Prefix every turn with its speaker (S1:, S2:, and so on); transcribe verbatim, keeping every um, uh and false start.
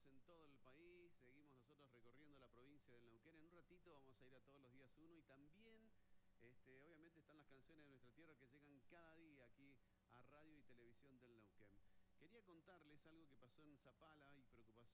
S1: en todo el país, seguimos nosotros recorriendo la provincia del Neuquén. En un ratito vamos a ir a todos los días uno y también, este, obviamente están las canciones de nuestra tierra que llegan cada día aquí a radio y televisión del Neuquén. Quería contarles algo que pasó en Zapala y preocupación.